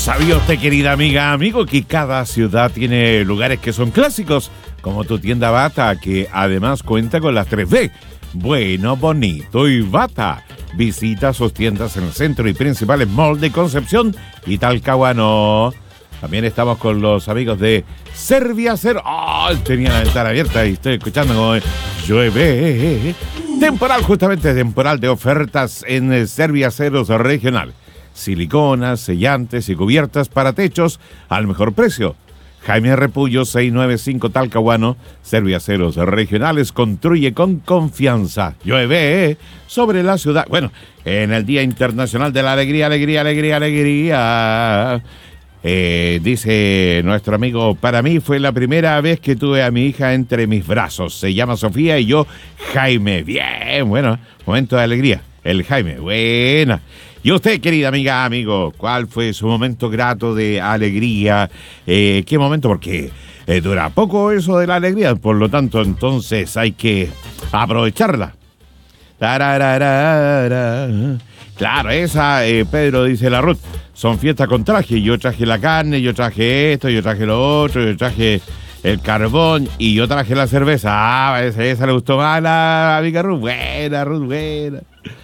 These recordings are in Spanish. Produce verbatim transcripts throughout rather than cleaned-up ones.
¿Sabía usted, querida amiga, amigo, que cada ciudad tiene lugares que son clásicos? Como tu tienda Bata, que además cuenta con las tres B. Bueno, bonito y Bata. Visita sus tiendas en el centro y principales malls de Concepción y Talcahuano. También estamos con los amigos de Serviacero. ¡Oh! Tenía la ventana abierta y estoy escuchando como llueve. Temporal, justamente temporal de ofertas en Serviaceros Regional. Siliconas, sellantes y cubiertas para techos al mejor precio. Jaime Repullo, seiscientos noventa y cinco Talcahuano. Serviaceros Regionales, construye con confianza. Llueve sobre la ciudad. Bueno, en el Día Internacional de la Alegría, Alegría, Alegría, Alegría. Eh, dice nuestro amigo, para mí fue la primera vez que tuve a mi hija entre mis brazos. Se llama Sofía y yo, Jaime. Bien, bueno, momento de alegría. El Jaime, buena. Y usted, querida amiga, amigo, ¿cuál fue su momento grato de alegría? Eh, ¿Qué momento? Porque eh, dura poco eso de la alegría, por lo tanto, entonces hay que aprovecharla. Tarararara. Claro, esa, eh, Pedro, dice la Ruth, son fiestas con traje. Yo traje la carne, yo traje esto, yo traje lo otro, yo traje el carbón y yo traje la cerveza. Ah, esa, esa le gustó más a la amiga Ruth. Buena, Ruth, buena.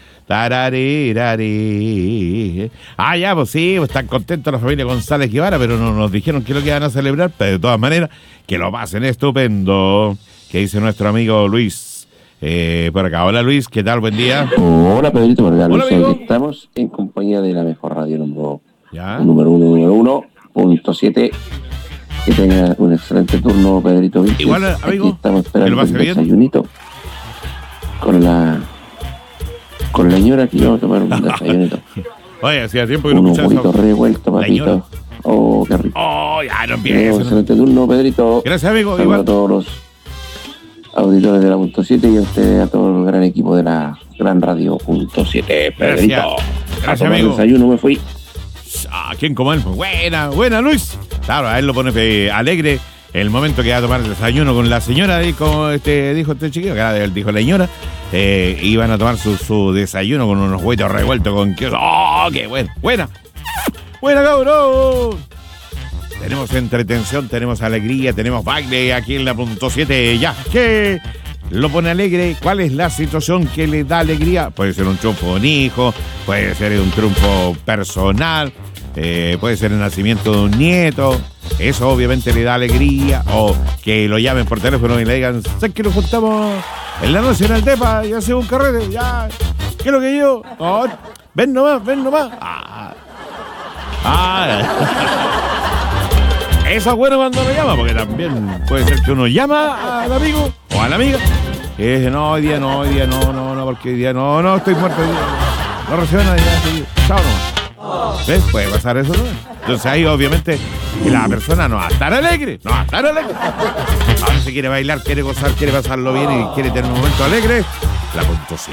Tararirari. Ah, ya, pues sí, pues están contentos la familia González Guevara, pero no nos dijeron qué es lo que van a celebrar, pero de todas maneras, que lo pasen estupendo. ¿Qué dice nuestro amigo Luis? Eh, por acá, hola Luis, ¿qué tal? Buen día. Hola Pedrito, por acá. Hola, amigo. Estamos en compañía de la mejor radio número, ¿Ya? número uno, número uno, punto siete. Que tenga un excelente turno, Pedrito Vilches. Igual, amigo, aquí estamos que lo esperando pase el bien. desayunito con la con la señora que vamos a tomar un desayunito. Oye, hacía tiempo que no Un escuchaba huevito eso. revuelto, Señora. papito. Oh, qué rico. Oh, ya no Eh, un empieces. excelente turno, Pedrito. Gracias, amigo. Saludos Igual. a todos los auditores de la punto siete y a ustedes, a todo el gran equipo de la gran radio punto siete, Pedrito. Gracias. A Gracias, tomar amigo. desayuno me fui. Ah, ¿quién como él? Buena, buena, Luis. Claro, a él lo pone eh, alegre el momento que va a tomar el desayuno con la señora, y como este, dijo este chiquillo, que ahora él dijo la señora, eh, iban a tomar su, su desayuno con unos huevos revueltos con queso. ¡Oh, qué bueno! ¡Buena! ¡Buena, cabrón! Tenemos entretención, tenemos alegría, tenemos baile aquí en la punto siete. Ya, ¿qué lo pone alegre? ¿Cuál es la situación que le da alegría? Puede ser un triunfo de un hijo, puede ser un triunfo personal, eh, puede ser el nacimiento de un nieto. Eso obviamente le da alegría. O que lo llamen por teléfono y le digan, ¿sabes que nos juntamos en la noche en el Tepa y hacemos un carrete? Ya, ¿qué es lo que yo? Oh, ven nomás, ven nomás. Ah, ah. Eso es bueno cuando lo llama, porque también puede ser que uno llama al amigo o a la amiga y dice, no, hoy día no, hoy día no, no, no, porque hoy día no, no, estoy muerto hoy día. No recibo nada, ya, sí. Chao nomás. ¿Ves? Puede pasar eso, ¿no? Entonces ahí obviamente la persona no va a estar alegre, no va a estar alegre. Ahora si quiere bailar, quiere gozar, quiere pasarlo bien y quiere tener un momento alegre, la punto siete.